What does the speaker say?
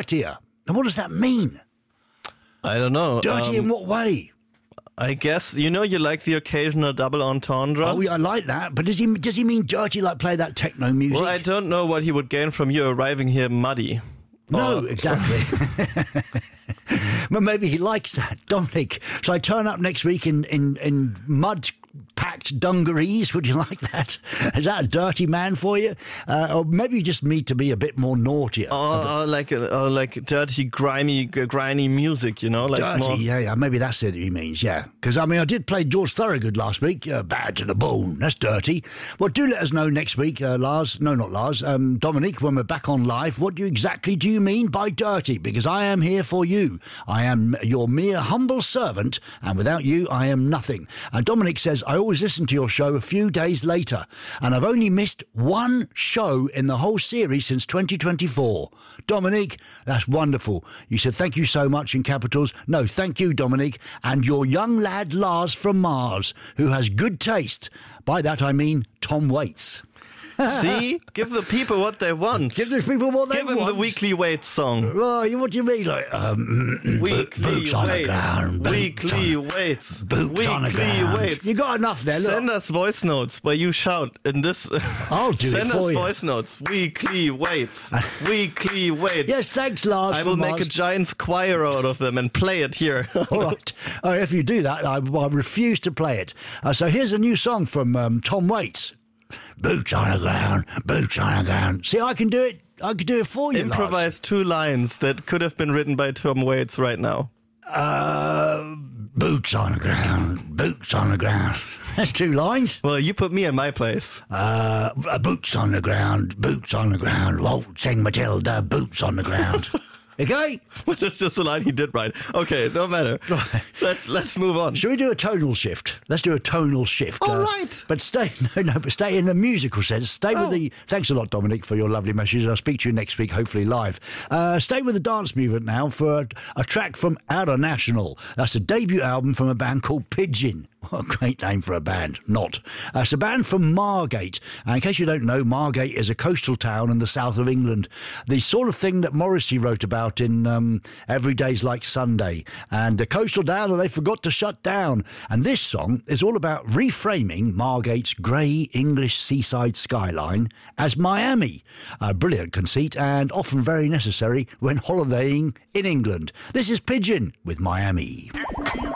dirtier. And what does that mean? I don't know. Dirty in what way? I guess, you like the occasional double entendre. Oh, yeah, I like that. But does he mean dirty like play that techno music? Well, I don't know what he would gain from you arriving here muddy. No, exactly. Well, maybe he likes that. Dominic, shall I turn up next week in mud-packed dungarees? Would you like that? Is that a dirty man for you? Or maybe you just need to be a bit more naughtier. Or like dirty, grimy music, like dirty, more... yeah, maybe that's it he means, yeah. Because, I did play George Thorogood last week, bad to the bone, that's dirty. Well, do let us know next week, Dominic, when we're back on live, what exactly do you mean by dirty? Because I am here for you. I am your mere humble servant, and without you, I am nothing. And Dominic says, I always listen to your show a few days later, and I've only missed one show in the whole series since 2024. Dominic, that's wonderful. You said thank you so much in capitals. No, thank you, Dominic, and your young lad Lars from Mars, who has good taste. By that I mean Tom Waits. See? Give the people what they want. Give the people what they want. Give them the Weekly Weights song. Oh, what do you mean? Like, Weekly boots on the ground. Weekly Weights. Boots on the ground. You got enough there, look. Send us voice notes where you shout in this. I'll do it for you. Send us voice notes. Weekly Weights. Weekly Weights. Yes, thanks, Lars. I will make a giant choir out of them and play it here. All right. If you do that, I refuse to play it. So here's a new song from Tom Waits. Boots on the ground, boots on the ground. See, I can do it. I can do it for you, Improvise Lars. 2 lines that could have been written by Tom Waits right now. Boots on the ground, boots on the ground. That's 2 lines. Well, you put me in my place. Boots on the ground, waltzing Matilda, boots on the ground. Okay? Which is just a line he did right. Okay, no matter. Right. Let's move on. Shall we do a tonal shift? Let's do a tonal shift. All right. But stay in the musical sense. Stay with the... Thanks a lot, Dominic, for your lovely message. And I'll speak to you next week, hopefully live. Stay with the dance movement now for a track from Outer National. That's a debut album from a band called Pigeon. What a great name for a band. Not. It's a band from Margate. And in case you don't know, Margate is a coastal town in the south of England. The sort of thing that Morrissey wrote about in Every Day's Like Sunday. And the coastal town that they forgot to shut down. And this song is all about reframing Margate's grey English seaside skyline as Miami. A brilliant conceit and often very necessary when holidaying in England. This is Pigeon with Miami.